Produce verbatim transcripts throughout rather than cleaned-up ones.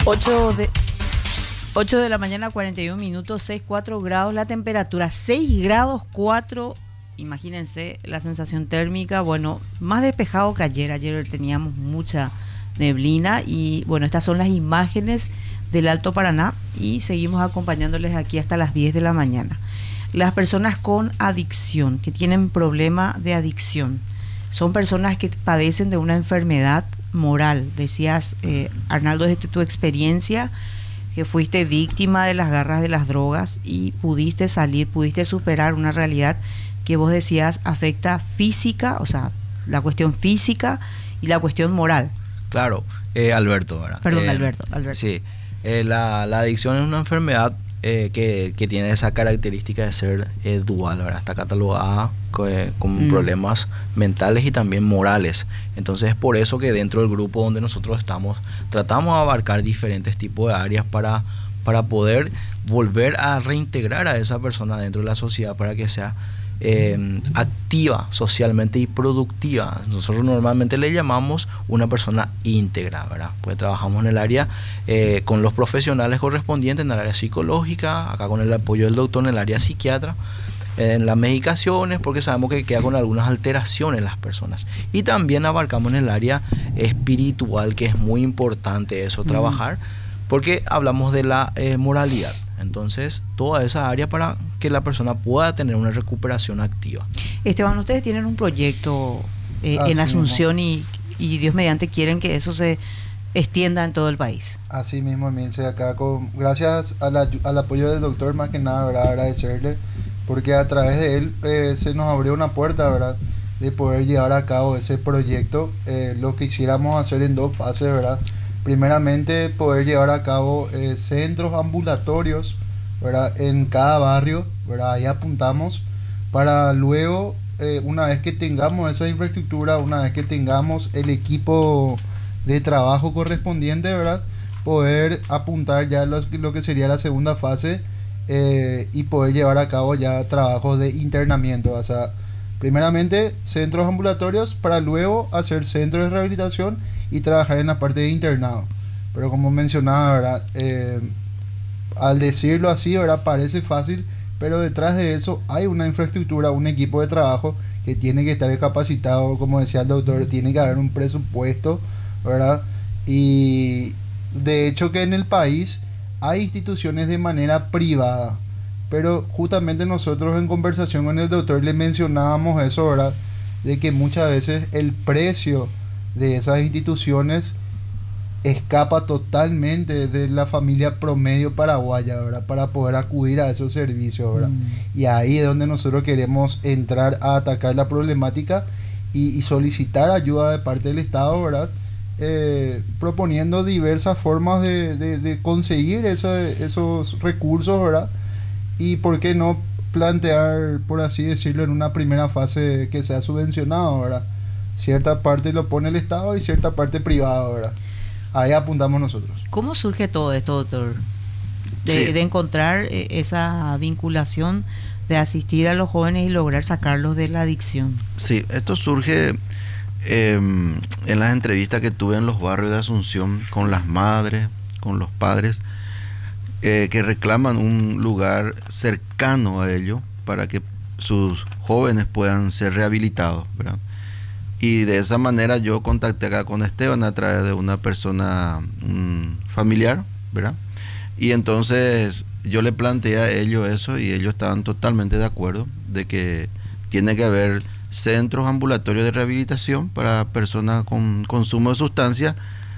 ocho de, ocho de la mañana, cuarenta y un minutos, seis, cuatro grados la temperatura, seis grados cuatro, imagínense la sensación térmica, bueno, más despejado que ayer, ayer teníamos mucha neblina y bueno, estas son las imágenes del Alto Paraná y seguimos acompañándoles aquí hasta las diez de la mañana. Las personas con adicción, que tienen problema de adicción, son personas que padecen de una enfermedad moral. Decías, eh, Arnaldo, desde tu experiencia, que fuiste víctima de las garras de las drogas y pudiste salir, pudiste superar una realidad que vos decías afecta física, o sea, la cuestión física y la cuestión moral. Claro, eh, Alberto, ¿verdad? Perdón, eh, Alberto, Alberto. Sí, eh, la, la adicción es una enfermedad eh, que, que tiene esa característica de ser eh, dual, ¿verdad? Está catalogada con, con mm. problemas mentales y también morales. Entonces es por eso que dentro del grupo donde nosotros estamos, tratamos de abarcar diferentes tipos de áreas para, para poder volver a reintegrar a esa persona dentro de la sociedad para que sea Eh, activa socialmente y productiva. Nosotros normalmente le llamamos una persona íntegra, ¿verdad? Pues trabajamos en el área eh, con los profesionales correspondientes en el área psicológica, acá con el apoyo del doctor en el área psiquiatra, en las medicaciones, porque sabemos que queda con algunas alteraciones las personas, y también abarcamos en el área espiritual, que es muy importante eso, mm. trabajar, porque hablamos de la eh, moralidad. Entonces, toda esa área para que la persona pueda tener una recuperación activa. Esteban, ustedes tienen un proyecto eh, en Asunción y, y Dios mediante quieren que eso se extienda en todo el país. Así mismo, Milce, acá con, gracias a la, al apoyo del doctor, más que nada, ¿verdad? Agradecerle, porque a través de él eh, se nos abrió una puerta, ¿verdad?, de poder llevar a cabo ese proyecto, eh, lo que quisiéramos hacer en dos fases, ¿verdad? Primeramente, poder llevar a cabo eh, centros ambulatorios, ¿verdad?, en cada barrio, ¿verdad? Ahí apuntamos para luego, eh, una vez que tengamos esa infraestructura, una vez que tengamos el equipo de trabajo correspondiente, ¿verdad?, poder apuntar ya los, lo que sería la segunda fase eh, y poder llevar a cabo ya trabajos de internamiento. O sea, primeramente centros ambulatorios para luego hacer centros de rehabilitación y trabajar en la parte de internado. Pero como mencionaba, ¿verdad?, eh, al decirlo así, ¿verdad?, parece fácil, pero detrás de eso hay una infraestructura, un equipo de trabajo que tiene que estar capacitado, como decía el doctor, tiene que haber un presupuesto, ¿verdad? Y de hecho que en el país hay instituciones de manera privada, pero justamente nosotros en conversación con el doctor le mencionábamos eso, ¿verdad?, de que muchas veces el precio de esas instituciones escapa totalmente de la familia promedio paraguaya, ¿verdad?, para poder acudir a esos servicios, ¿verdad? Mm. Y ahí es donde nosotros queremos entrar a atacar la problemática y, y solicitar ayuda de parte del Estado, ¿verdad?, eh, proponiendo diversas formas de, de, de conseguir ese, esos recursos, ¿verdad?, y por qué no plantear, por así decirlo, en una primera fase que sea subvencionado, ¿verdad? Cierta parte lo pone el Estado y cierta parte privada, ¿verdad? Ahí apuntamos nosotros. ¿Cómo surge todo esto, doctor? De, Sí. de encontrar eh, esa vinculación, de asistir a los jóvenes y lograr sacarlos de la adicción. Sí, esto surge eh, en las entrevistas que tuve en los barrios de Asunción con las madres, con los padres, eh, que reclaman un lugar cercano a ellos para que sus jóvenes puedan ser rehabilitados, ¿verdad? Y de esa manera yo contacté acá con Esteban a través de una persona un familiar, ¿verdad? Y entonces yo le planteé a ellos eso y ellos estaban totalmente de acuerdo de que tiene que haber centros ambulatorios de rehabilitación para personas con consumo de sustancias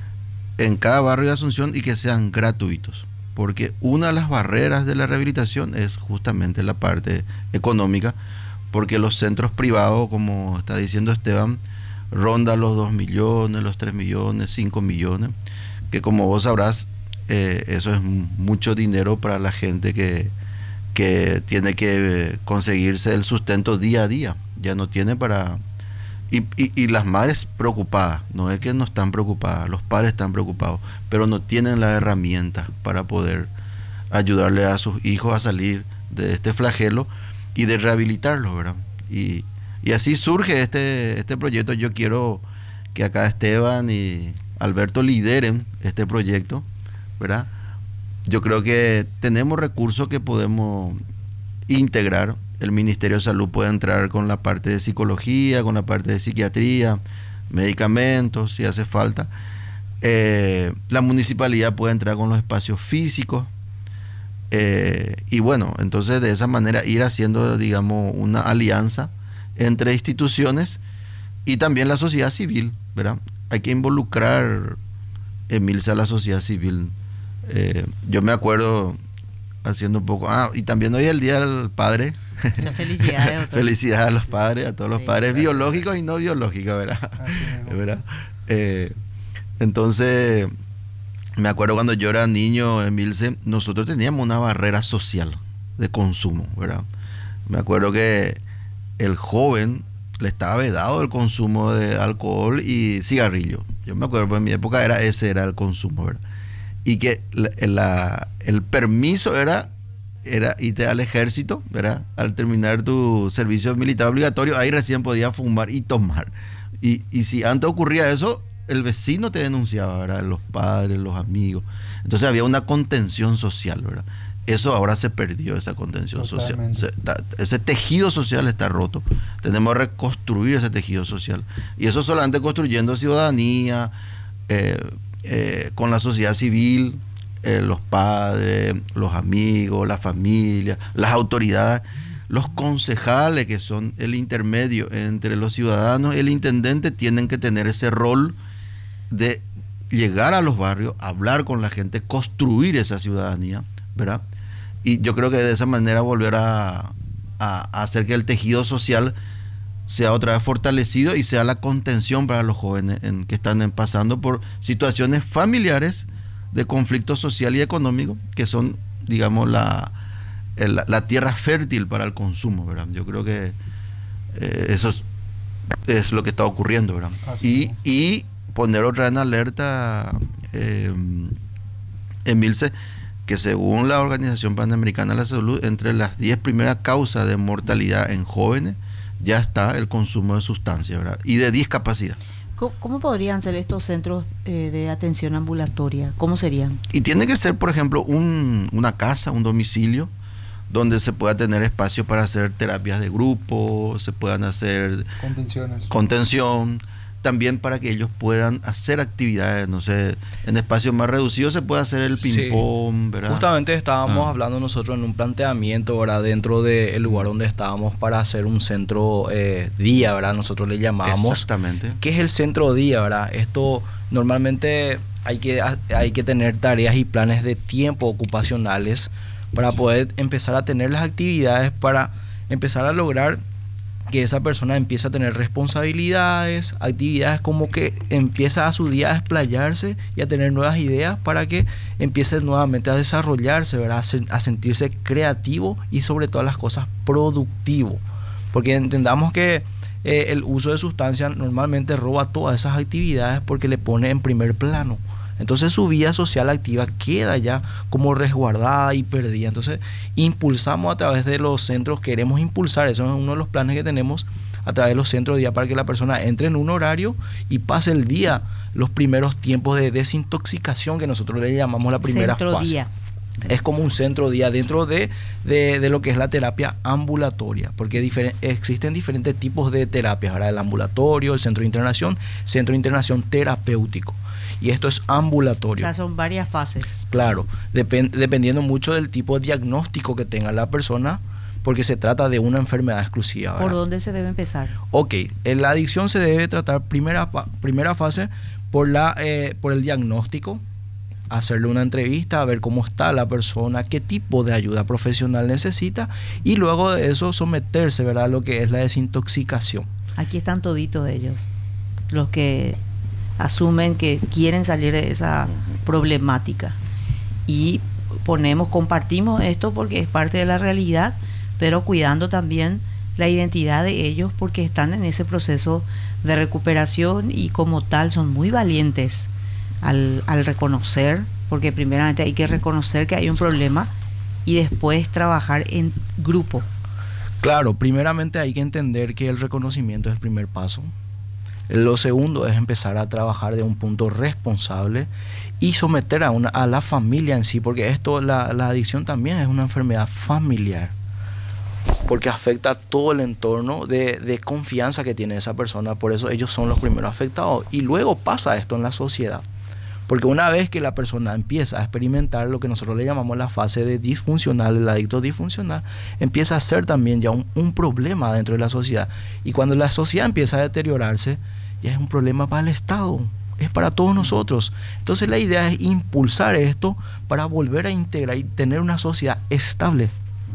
en cada barrio de Asunción y que sean gratuitos. Porque una de las barreras de la rehabilitación es justamente la parte económica, porque los centros privados, como está diciendo Esteban, rondan los dos millones, los tres millones, cinco millones, que como vos sabrás, eh, eso es mucho dinero para la gente que, que tiene que conseguirse el sustento día a día, ya no tiene para... Y, y, y las madres preocupadas, no es que no están preocupadas, los padres están preocupados, pero no tienen las herramientas para poder ayudarle a sus hijos a salir de este flagelo y de rehabilitarlos, ¿verdad? Y, y así surge este, este proyecto. Yo quiero que acá Esteban y Alberto lideren este proyecto ¿verdad? Yo creo que tenemos recursos que podemos integrar. El Ministerio de Salud puede entrar con la parte de psicología, con la parte de psiquiatría, medicamentos, si hace falta. Eh, la municipalidad puede entrar con los espacios físicos. Eh, y bueno, entonces de esa manera ir haciendo, digamos, una alianza entre instituciones y también la sociedad civil, ¿verdad? Hay que involucrar, Emilce, a la sociedad civil. Eh, yo me acuerdo haciendo un poco, ah, y también hoy es el Día del Padre. Muchas felicidades, doctor. Felicidades a los padres, a todos los Sí, padres, gracias. biológicos y no biológicos, ¿verdad? Así es. ¿Verdad? Eh, entonces, me acuerdo cuando yo era niño, Emilce, nosotros teníamos una barrera social de consumo, ¿verdad? Me acuerdo que el joven le estaba vedado el consumo de alcohol y cigarrillo. Yo me acuerdo, pues en mi época era ese era el consumo, ¿verdad? Y que la, la, el permiso era, era irte al ejército, ¿verdad? Al terminar tu servicio militar obligatorio, ahí recién podías fumar y tomar. Y, y si antes ocurría eso, el vecino te denunciaba, ¿verdad? Los padres, los amigos. Entonces había una contención social, ¿verdad? Eso ahora se perdió, esa contención Totalmente. social. Se, ta, ese tejido social está roto. Tenemos que reconstruir ese tejido social. Y eso solamente construyendo ciudadanía, eh, eh, con la sociedad civil, eh, los padres, los amigos, la familia, las autoridades, los concejales, que son el intermedio entre los ciudadanos y el intendente, tienen que tener ese rol de llegar a los barrios, hablar con la gente, construir esa ciudadanía, ¿verdad? Y yo creo que de esa manera volver a, a, a hacer que el tejido social sea otra vez fortalecido y sea la contención para los jóvenes en, que están en, pasando por situaciones familiares de conflicto social y económico, que son, digamos, la, el, la tierra fértil para el consumo, ¿verdad? Yo creo que eh, eso es, es lo que está ocurriendo, ¿verdad? Y, y poner otra vez en alerta, eh, Emilce, que según la Organización Panamericana de la Salud, entre las diez primeras causas de mortalidad en jóvenes ya está el consumo de sustancias, ¿verdad? Y de discapacidad. ¿Cómo, cómo podrían ser estos centros eh, de atención ambulatoria? ¿Cómo serían? Y tiene que ser, por ejemplo, un, una casa, un domicilio, donde se pueda tener espacio para hacer terapias de grupo, se puedan hacer Contenciones. contención, también para que ellos puedan hacer actividades, no sé, en espacios más reducidos se puede hacer el ping-pong, Sí. ¿verdad? Justamente estábamos Ah. hablando nosotros en un planteamiento, ¿verdad? Dentro del lugar donde estábamos para hacer un centro eh, día, ¿verdad? Nosotros le llamábamos. Exactamente. ¿Qué es el centro día, verdad? Esto normalmente hay que, hay que tener tareas y planes de tiempo ocupacionales para poder empezar a tener las actividades, para empezar a lograr que esa persona empiece a tener responsabilidades, actividades, como que empieza a su día a explayarse y a tener nuevas ideas para que empiece nuevamente a desarrollarse, ¿verdad? A, sen- a sentirse creativo y sobre todas las cosas productivo. Porque entendamos que eh, el uso de sustancias normalmente roba todas esas actividades porque le pone en primer plano. Entonces su vida social activa queda ya como resguardada y perdida. Entonces impulsamos a través de los centros, queremos impulsar, eso es uno de los planes que tenemos a través de los centros de día, para que la persona entre en un horario y pase el día, los primeros tiempos de desintoxicación, que nosotros le llamamos la primera Centro fase. día. Es como un centro día dentro de, de, de lo que es la terapia ambulatoria, porque diferen, existen diferentes tipos de terapias, ¿verdad? El ambulatorio, el centro de internación, centro de internación terapéutico. Y esto es O ambulatorio. sea, son varias fases. Claro, depend, dependiendo mucho del tipo de diagnóstico que tenga la persona, porque se trata de una enfermedad exclusiva, ¿verdad? ¿Por dónde se debe empezar? Ok, en la adicción se debe tratar primera, pa- primera fase por, la, eh, por el diagnóstico, hacerle una entrevista, a ver cómo está la persona, qué tipo de ayuda profesional necesita, y luego de eso someterse, ¿verdad?, a lo que es la desintoxicación. Aquí están toditos ellos, los que asumen que quieren salir de esa problemática. Y ponemos, compartimos esto porque es parte de la realidad, pero cuidando también la identidad de ellos, porque están en ese proceso de recuperación y como tal son muy valientes al, al reconocer, porque primeramente hay que reconocer que hay un problema y después trabajar en grupo. Claro, primeramente hay que entender que el reconocimiento es el primer paso. Lo segundo es empezar a trabajar de un punto responsable y someter a, una, a la familia en sí, porque esto, la, la adicción también es una enfermedad familiar, porque afecta a todo el entorno de, de confianza que tiene esa persona. Por eso ellos son los primeros afectados, y luego pasa esto en la sociedad, porque una vez que la persona empieza a experimentar lo que nosotros le llamamos la fase de disfuncional, el adicto disfuncional, empieza a ser también ya un, un problema dentro de la sociedad, y cuando la sociedad empieza a deteriorarse, ya es un problema para el Estado, es para todos nosotros. Entonces la idea es impulsar esto para volver a integrar y tener una sociedad estable.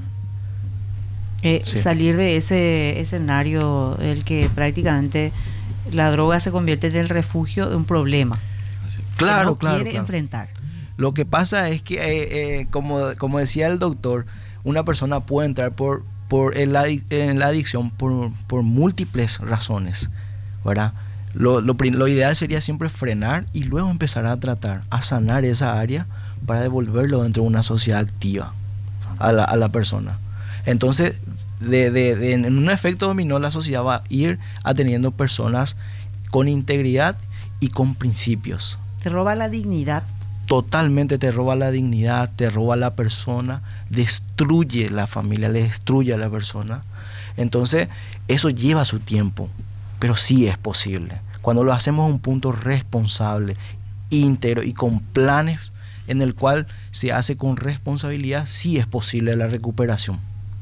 Eh, Sí. Salir de ese escenario en el que prácticamente la droga se convierte en el refugio de un problema Claro, que no claro, quiere claro. enfrentar. Lo que pasa es que, eh, eh, como, como decía el doctor, una persona puede entrar por, por en, la, adic- en la adicción por, por múltiples razones, ¿verdad? Lo, lo, pri- lo ideal sería siempre frenar y luego empezar a tratar, a sanar esa área para devolverlo dentro de una sociedad activa a la, a la persona. Entonces, de, de, de, en un efecto dominó, la sociedad va a ir atendiendo personas con integridad y con principios. Te roba la dignidad. Totalmente te roba la dignidad, te roba la persona, destruye la familia, le destruye a la persona. Entonces, eso lleva su tiempo, pero sí es posible. Cuando lo hacemos a un punto responsable, íntegro y con planes en el cual se hace con responsabilidad, sí es posible la recuperación.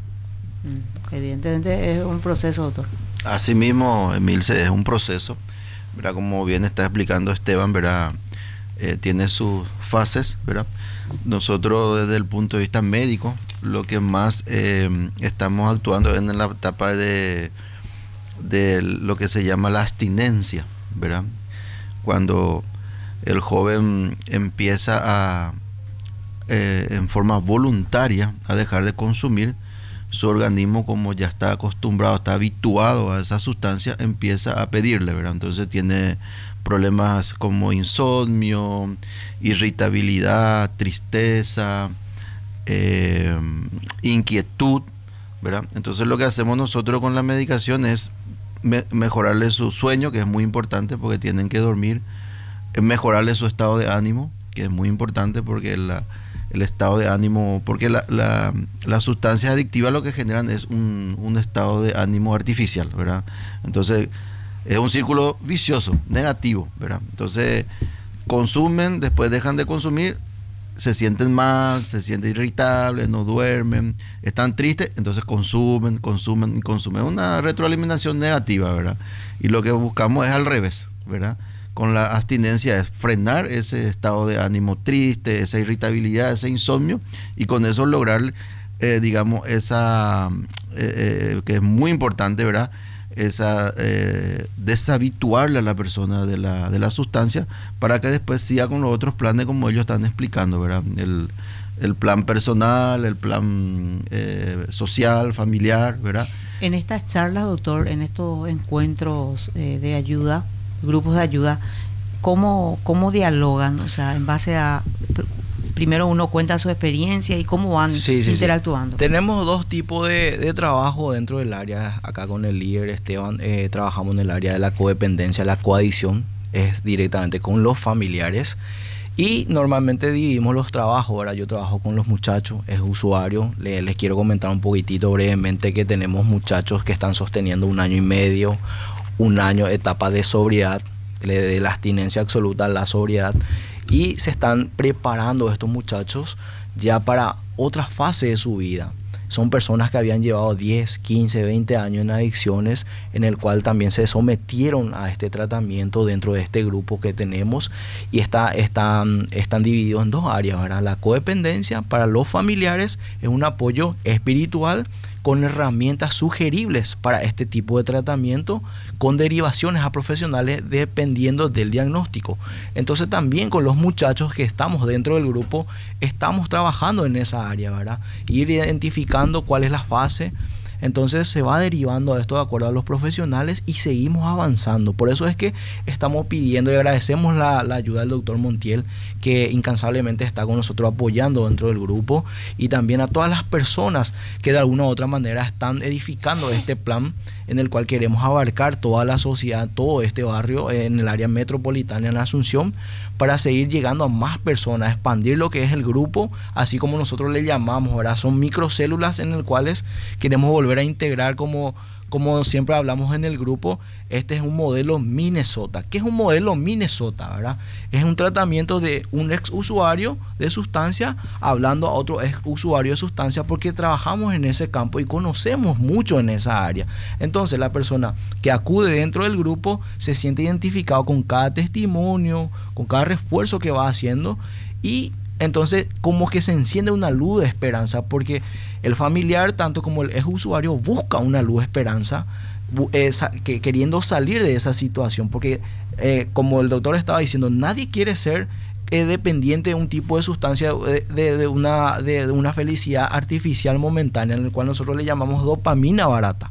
Mm, Evidentemente es un proceso, doctor. Asimismo, Emilce, es un proceso, ¿verdad? Como bien está explicando Esteban, ¿verdad? Eh, tiene sus fases, ¿verdad? Nosotros desde el punto de vista médico, lo que más eh, estamos actuando en la etapa de, de lo que se llama la abstinencia, ¿verdad? Cuando el joven empieza a, eh, en forma voluntaria, a dejar de consumir, su organismo, como ya está acostumbrado, está habituado a esa sustancia, empieza a pedirle, ¿verdad? Entonces tiene problemas como insomnio, irritabilidad, tristeza, eh, inquietud, ¿verdad? Entonces lo que hacemos nosotros con la medicación es me- mejorarle su sueño, que es muy importante porque tienen que dormir, eh, mejorarle su estado de ánimo, que es muy importante porque la el estado de ánimo, porque la, la, las sustancias adictivas lo que generan es un, un estado de ánimo artificial, ¿verdad? Entonces es un círculo vicioso, negativo, ¿verdad? Entonces consumen, después dejan de consumir, se sienten mal, se sienten irritables, no duermen, están tristes, entonces consumen, consumen y consumen. Una retroalimentación negativa, ¿verdad? Y lo que buscamos es al revés, ¿verdad? Con la abstinencia es frenar ese estado de ánimo triste, esa irritabilidad, ese insomnio, y con eso lograr, eh, digamos, esa, eh, eh, que es muy importante, ¿verdad? Esa, eh, deshabituarle a la persona de la, de la sustancia para que después siga con los otros planes como ellos están explicando, ¿verdad? El, el plan personal, el plan eh, social, familiar, ¿verdad? En estas charlas, doctor, en estos encuentros eh, de ayuda, grupos de ayuda, ¿cómo, cómo dialogan? O sea, en base a, pr- primero uno cuenta su experiencia y cómo van Sí, sí, sí. interactuando. Tenemos dos tipos de, de trabajo dentro del área. Acá con el líder Esteban eh, trabajamos en el área de la codependencia, la coadicción es directamente con los familiares, y normalmente dividimos los trabajos. Ahora yo trabajo con los muchachos, es usuario. Le- les quiero comentar un poquitito brevemente que tenemos muchachos que están sosteniendo un año y medio, un año etapa de sobriedad, de de la abstinencia absoluta a la sobriedad, y se están preparando estos muchachos ya para otra fase de su vida. Son personas que habían llevado diez, quince, veinte años en adicciones, en el cual también se sometieron a este tratamiento dentro de este grupo que tenemos, y está, están, están divididos en dos áreas, ¿verdad? La codependencia para los familiares es un apoyo espiritual con herramientas sugeribles para este tipo de tratamiento, con derivaciones a profesionales dependiendo del diagnóstico. Entonces también con los muchachos que estamos dentro del grupo estamos trabajando en esa área, ¿verdad? Ir identificando cuál es la fase Entonces se va derivando esto de acuerdo a los profesionales y seguimos avanzando. Por eso es que estamos pidiendo y agradecemos la, la ayuda del doctor Montiel, que incansablemente está con nosotros apoyando dentro del grupo, y también a todas las personas que de alguna u otra manera están edificando este plan en el cual queremos abarcar toda la sociedad, todo este barrio en el área metropolitana en Asunción, para seguir llegando a más personas, expandir lo que es el grupo, así como nosotros le llamamos, ¿verdad? Son microcélulas en las cuales queremos volver a integrar, como, como siempre hablamos en el grupo. Este es un modelo Minnesota. ¿Qué es un modelo Minnesota, verdad? Es un tratamiento de un ex usuario de sustancia hablando a otro ex usuario de sustancia, porque trabajamos en ese campo y conocemos mucho en esa área. Entonces la persona que acude dentro del grupo se siente identificado con cada testimonio, con cada refuerzo que va haciendo, y entonces como que se enciende una luz de esperanza, porque el familiar, tanto como el ex usuario, busca una luz de esperanza, eh, que, queriendo salir de esa situación, porque eh, como el doctor estaba diciendo, nadie quiere ser eh, dependiente de un tipo de sustancia, de, de, de, una, de, de una felicidad artificial momentánea, en el cual nosotros le llamamos dopamina barata.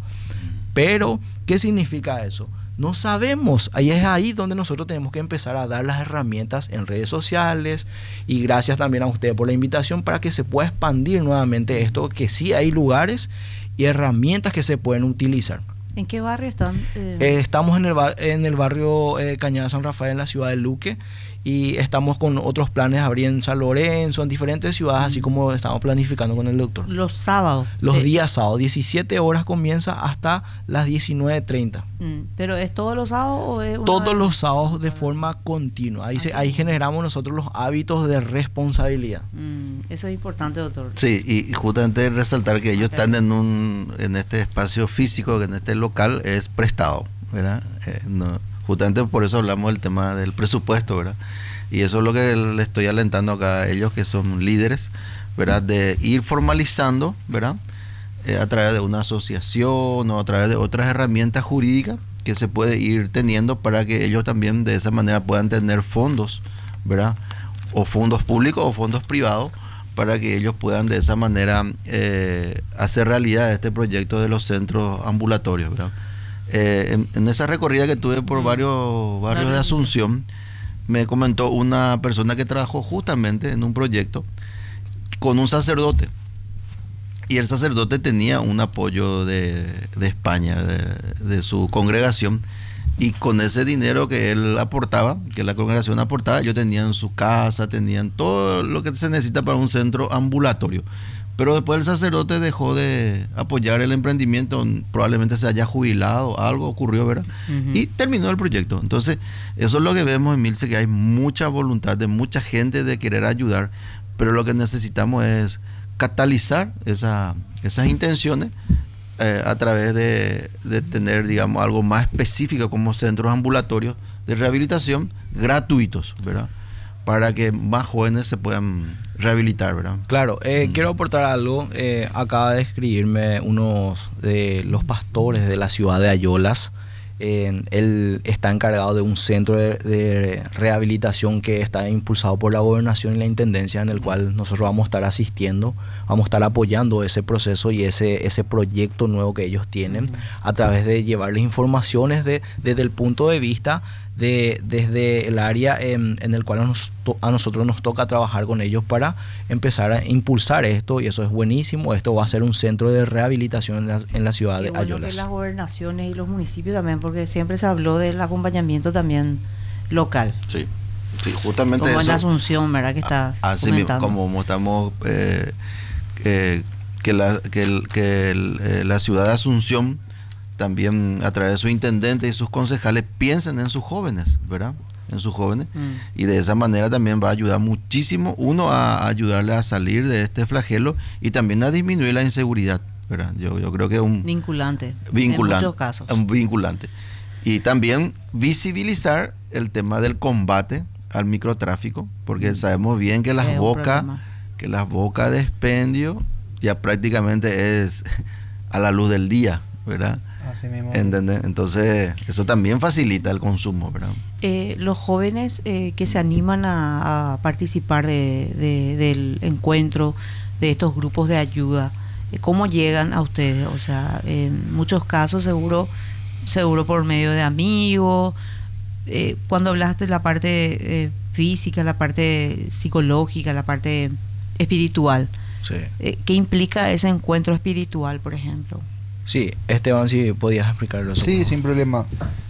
Pero, ¿qué significa eso? No sabemos. Ahí es ahí donde nosotros tenemos que empezar a dar las herramientas en redes sociales, y gracias también a usted por la invitación, para que se pueda expandir nuevamente esto, que sí hay lugares y herramientas que se pueden utilizar. ¿En qué barrio están? Eh... Eh, estamos en el, bar, en el barrio eh, Cañada San Rafael, en la ciudad de Luque, y estamos con otros planes abrir en San Lorenzo, en diferentes ciudades, mm. así como estamos planificando con el doctor. Los sábados. Los eh. días sábados, diecisiete horas comienza hasta las diecinueve treinta. Mm. ¿Pero es todos los sábados o es una Todos vez? los sábados de forma continua. Ahí, se, ahí generamos nosotros los hábitos de responsabilidad. Mm. Eso es importante, doctor. Sí, y, y justamente resaltar que ellos okay. están en un en este espacio físico, en este local es prestado, ¿verdad? Eh, no, justamente por eso hablamos del tema del presupuesto, ¿verdad? Y eso es lo que le estoy alentando acá a ellos, que son líderes, ¿verdad? De ir formalizando, ¿verdad? Eh, a través de una asociación o a través de otras herramientas jurídicas que se puede ir teniendo, para que ellos también de esa manera puedan tener fondos, ¿verdad? O fondos públicos o fondos privados, para que ellos puedan de esa manera eh, hacer realidad este proyecto de los centros ambulatorios, ¿verdad? Eh, en, en esa recorrida que tuve por varios barrios de Asunción, me comentó una persona que trabajó justamente en un proyecto con un sacerdote, y el sacerdote tenía un apoyo de, de España, de, de su congregación, y con ese dinero que él aportaba, que la congregación aportaba, ellos tenían su casa, tenían todo lo que se necesita para un centro ambulatorio. Pero después el sacerdote dejó de apoyar el emprendimiento, probablemente se haya jubilado, algo ocurrió, ¿verdad? Uh-huh. Y terminó el proyecto. Entonces, eso es lo que vemos en Milce, que hay mucha voluntad de mucha gente de querer ayudar, pero lo que necesitamos es catalizar esa, esas intenciones eh, a través de, de tener, digamos, algo más específico como centros ambulatorios de rehabilitación gratuitos, ¿verdad? Para que más jóvenes se puedan rehabilitar, ¿verdad? Claro, eh, mm. quiero aportar algo. Eh, acaba de escribirme uno de los pastores de la ciudad de Ayolas. Eh, él está encargado de un centro de, de rehabilitación que está impulsado por la gobernación y la intendencia, en el cual nosotros vamos a estar asistiendo, vamos a estar apoyando ese proceso y ese, ese proyecto nuevo que ellos tienen, uh-huh. a través de llevarles informaciones de, desde el punto de vista de, desde el área en, en el cual nos to, a nosotros nos toca trabajar con ellos para empezar a impulsar esto, y eso es buenísimo. Esto va a ser un centro de rehabilitación en la, en la ciudad Qué de bueno Ayolas. Que las gobernaciones y los municipios también, porque siempre se habló del acompañamiento también local. Sí, sí, justamente como eso. En Asunción, ¿verdad? Que está así mismo, como estamos eh, eh, que la que, el, que el, eh, la ciudad de Asunción también, a través de su intendente y sus concejales, piensen en sus jóvenes, ¿verdad? En sus jóvenes. Mm. Y de esa manera también va a ayudar muchísimo, uno, a ayudarle a salir de este flagelo, y también a disminuir la inseguridad, ¿verdad? Yo, yo creo que es un vinculante, vinculante, en muchos casos. Un vinculante. Y también visibilizar el tema del combate al microtráfico, porque mm. sabemos bien que las bocas, que las bocas de expendio ya prácticamente es a la luz del día, ¿verdad? Así mismo. ¿Entendés? Entonces, eso también facilita el consumo, ¿verdad? Eh, los jóvenes eh, que se animan a, a participar de, de, del encuentro de estos grupos de ayuda, ¿Cómo llegan a ustedes? O sea, en muchos casos seguro, seguro por medio de amigos. Eh, cuando hablaste de la parte eh, física, la parte psicológica, la parte espiritual, Sí. eh, ¿qué implica ese encuentro espiritual, por ejemplo? Sí, Esteban, si podías explicarlo. Sí, sin problema.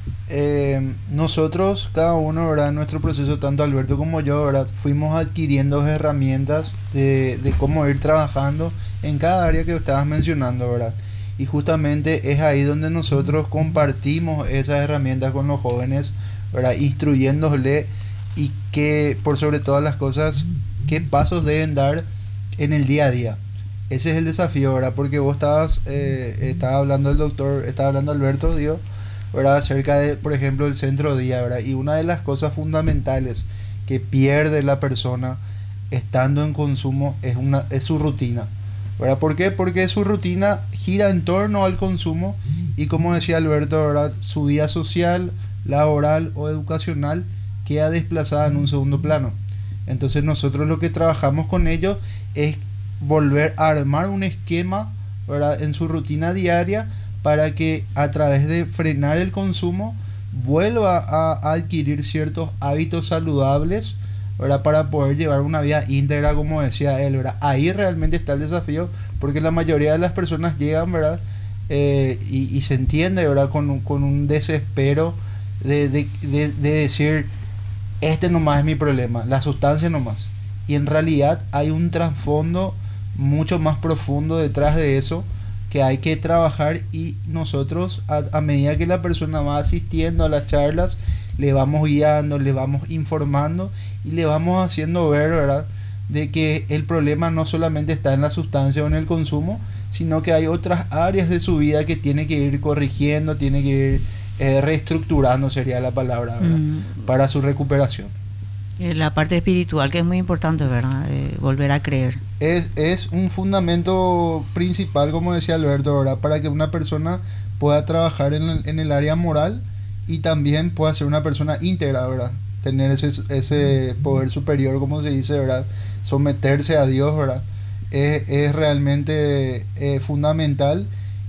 Eh, nosotros, cada uno, ¿verdad? En nuestro proceso, tanto Alberto como yo, ¿verdad? Fuimos adquiriendo herramientas de, de cómo ir trabajando en cada área que estabas mencionando, ¿verdad? Y justamente es ahí donde nosotros compartimos esas herramientas con los jóvenes, ¿verdad? Instruyéndole y que, por sobre todas las cosas, qué pasos deben dar en el día a día. Ese es el desafío, ¿verdad? Porque vos estabas, eh, estaba hablando el doctor, estaba hablando Alberto, digo, ¿verdad? Acerca de, por ejemplo, el centro día, ¿verdad? Y una de las cosas fundamentales que pierde la persona estando en consumo es, una, es su rutina, ¿verdad? ¿Por qué? Porque su rutina gira en torno al consumo y, como decía Alberto, ¿verdad? Su vida social, laboral o educacional queda desplazada en un segundo plano. Entonces nosotros lo que trabajamos con ellos es volver a armar un esquema, ¿verdad? En su rutina diaria para que a través de frenar el consumo vuelva a, a adquirir ciertos hábitos saludables, ¿verdad? Para poder llevar una vida íntegra, como decía él, ¿verdad? Ahí realmente está el desafío, porque la mayoría de las personas llegan, ¿verdad? Eh, y, y se entiende, ¿verdad? Con, un- con un desespero de, de, de, de decir, este nomás es mi problema, la sustancia nomás. Y en realidad hay un trasfondo mucho más profundo detrás de eso que hay que trabajar, y nosotros a, a medida que la persona va asistiendo a las charlas le vamos guiando, le vamos informando y le vamos haciendo ver, ¿verdad?, de que el problema no solamente está en la sustancia o en el consumo, sino que hay otras áreas de su vida que tiene que ir corrigiendo, tiene que ir eh, reestructurando, sería la palabra, ¿verdad?, Mm. para su recuperación. Eh, La parte espiritual, que es muy importante, ¿verdad? Eh, volver a creer. Es, es un fundamento principal, como decía Alberto, ¿verdad?, para que una persona pueda trabajar en el, en el área moral y también pueda ser una persona íntegra, ¿verdad? Tener ese, ese poder superior, como se dice, ¿verdad? Someterse a Dios, ¿verdad? Es, es realmente eh, fundamental,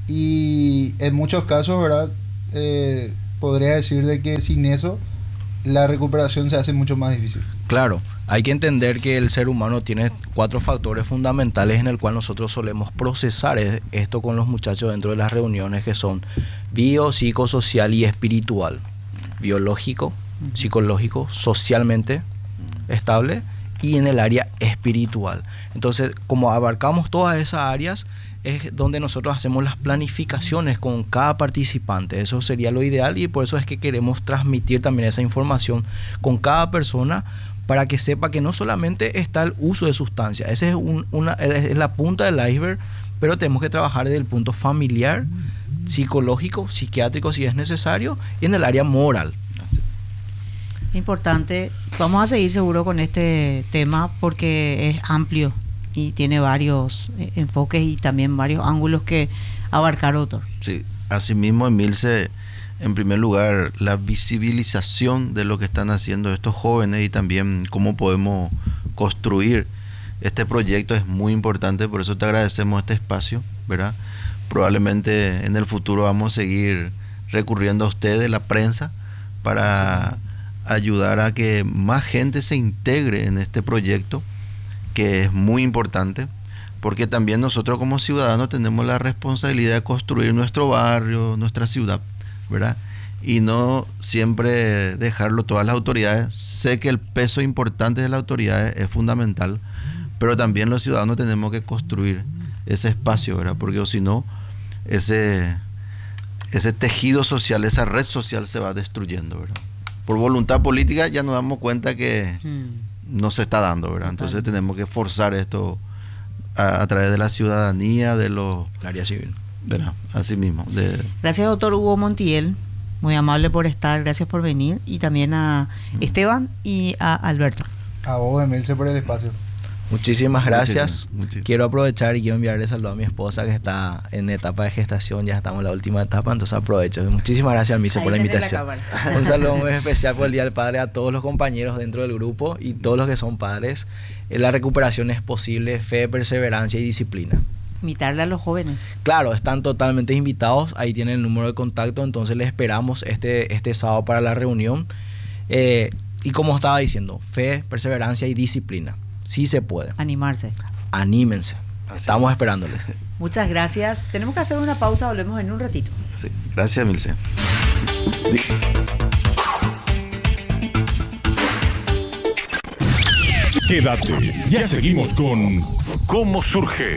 y en muchos casos, ¿verdad? Eh, podría decir de que sin eso la recuperación se hace mucho más difícil. Claro, hay que entender que el ser humano tiene cuatro factores fundamentales en el cual nosotros solemos procesar e- esto con los muchachos dentro de las reuniones, que son bio, psicosocial y espiritual. Biológico, psicológico, socialmente estable y en el área espiritual. Entonces, como abarcamos todas esas áreas, es donde nosotros hacemos las planificaciones con cada participante. Eso sería lo ideal, y por eso es que queremos transmitir también esa información con cada persona, para que sepa que no solamente está el uso de sustancias, ese es, un, una, es la punta del iceberg, pero tenemos que trabajar desde el punto familiar, psicológico, psiquiátrico si es necesario, y en el área moral. Importante. Vamos a seguir seguro con este tema porque es amplio y tiene varios eh, enfoques y también varios ángulos que abarcar, doctor. Sí, asimismo, Emilce, en primer lugar, la visibilización de lo que están haciendo estos jóvenes y también cómo podemos construir este proyecto es muy importante, por eso te agradecemos este espacio, ¿verdad? Probablemente en el futuro vamos a seguir recurriendo a ustedes, la prensa, para ayudar a que más gente se integre en este proyecto, que es muy importante, porque también nosotros como ciudadanos tenemos la responsabilidad de construir nuestro barrio, nuestra ciudad, ¿verdad? Y no siempre dejarlo todas las autoridades. Sé que el peso importante de las autoridades es fundamental, pero también los ciudadanos tenemos que construir ese espacio, ¿verdad? Porque o si no, ese, ese tejido social, esa red social se va destruyendo, ¿verdad? Por voluntad política ya nos damos cuenta que Hmm. no se está dando, ¿verdad? Entonces tenemos que forzar esto a, a través de la ciudadanía, de los, El área civil. ¿verdad? Así mismo. De, Gracias, doctor Hugo Montiel. Muy amable por estar, gracias por venir. Y también a Esteban y a Alberto. A vos, Emilce, por el espacio. Muchísimas gracias. Muchísimas, muchísimas. Quiero aprovechar y quiero enviarle saludo a mi esposa, que está en etapa de gestación, ya estamos en la última etapa, entonces aprovecho. Muchísimas gracias, Almice, por la invitación. Un saludo muy especial por el Día del Padre a todos los compañeros dentro del grupo y todos los que son padres. Eh, La recuperación es posible, fe, perseverancia y disciplina. invitarle a los jóvenes. Claro, están totalmente invitados, ahí tienen el número de contacto, entonces les esperamos este, este sábado para la reunión. Eh, y como estaba diciendo, fe, perseverancia y disciplina. Sí se puede. Animarse. Anímense. Estamos esperándoles. Muchas gracias. Tenemos que hacer una pausa, volvemos en un ratito. Sí. Gracias, Milce. Quédate, ya seguimos con ¿Cómo surge?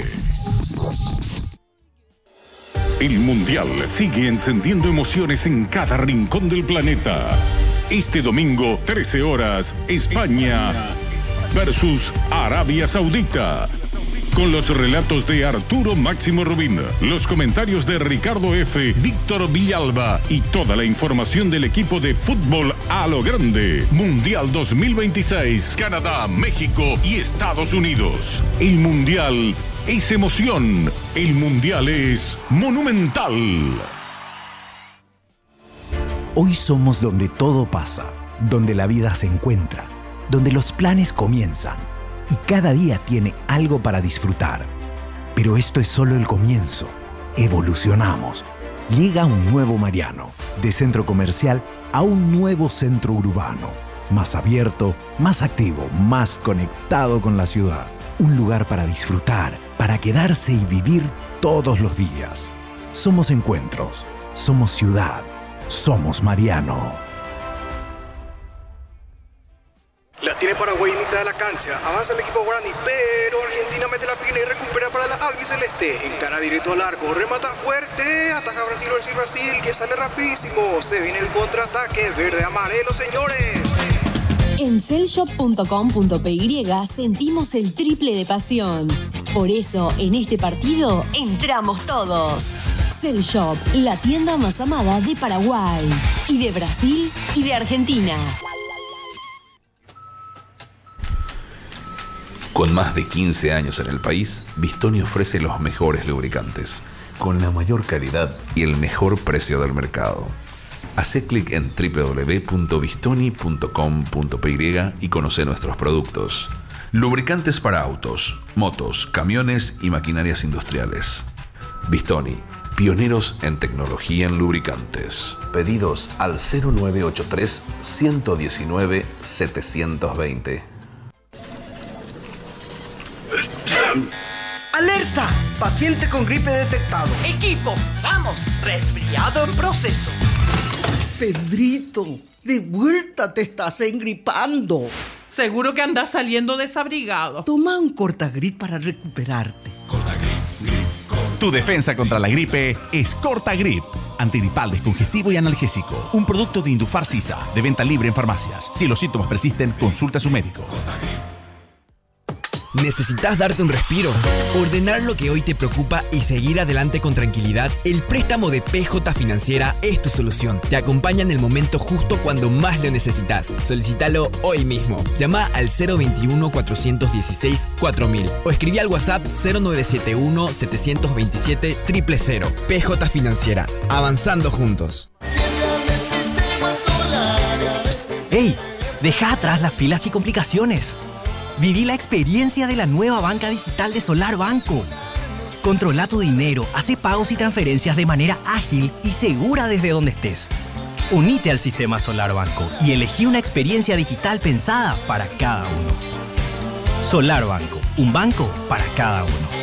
El Mundial sigue encendiendo emociones en cada rincón del planeta. Este domingo, trece horas, España versus Arabia Saudita. Con los relatos de Arturo Máximo Rubín, los comentarios de Ricardo F., Víctor Villalba y toda la información del equipo de fútbol a lo grande. Mundial dos mil veintiséis, Canadá, México y Estados Unidos. El Mundial es emoción. El Mundial es monumental. Hoy somos donde todo pasa, donde la vida se encuentra, donde los planes comienzan. Y cada día tiene algo para disfrutar. Pero esto es solo el comienzo. Evolucionamos. Llega un nuevo Mariano, de centro comercial a un nuevo centro urbano. Más abierto, más activo, más conectado con la ciudad. Un lugar para disfrutar, para quedarse y vivir todos los días. Somos encuentros, somos ciudad, somos Mariano. La tiene Paraguay en mitad de la cancha. Avanza el equipo guaraní, pero Argentina mete la pierna y recupera para la albiceleste. Encara directo al arco, remata fuerte. Ataca Brasil, Brasil, Brasil, que sale rapidísimo. Se viene el contraataque verde-amarelo, señores. En cellshop punto com punto p y sentimos el triple de pasión. Por eso, en este partido, entramos todos. Cellshop, la tienda más amada de Paraguay, y de Brasil, y de Argentina. Con más de quince años en el país, Bistoni ofrece los mejores lubricantes, con la mayor calidad y el mejor precio del mercado. Hacé clic en doble u doble u doble u punto bistoni punto com punto p y y conoce nuestros productos. Lubricantes para autos, motos, camiones y maquinarias industriales. Bistoni, pioneros en tecnología en lubricantes. Pedidos al cero nueve ocho tres, uno uno nueve, siete dos cero. ¡Alerta! Paciente con gripe detectado. Equipo, vamos, resfriado en proceso. Pedrito, de vuelta te estás engripando. Seguro que andas saliendo desabrigado. Toma un Cortagrip para recuperarte. Cortagrip, grip, Cortagrip. Tu defensa contra la gripe es Cortagrip. Antigripal, descongestivo y analgésico. Un producto de Indufar Sisa, de venta libre en farmacias. Si los síntomas persisten, consulta a su médico. Cortagrip. ¿Necesitas darte un respiro? Ordenar lo que hoy te preocupa y seguir adelante con tranquilidad. El préstamo de P J Financiera es tu solución. Te acompaña en el momento justo cuando más lo necesitas. Solicítalo hoy mismo. Llama al cero veintiuno, cuatrocientos dieciséis, cuatro mil o escribí al WhatsApp cero nueve siete uno, setecientos veintisiete, cero cero cero. P J Financiera. Avanzando juntos. ¡Ey! Deja atrás las filas y complicaciones. Viví la experiencia de la nueva banca digital de Solar Banco. Controla tu dinero, hace pagos y transferencias de manera ágil y segura desde donde estés. Unite al sistema Solar Banco y elegí una experiencia digital pensada para cada uno. Solar Banco, un banco para cada uno.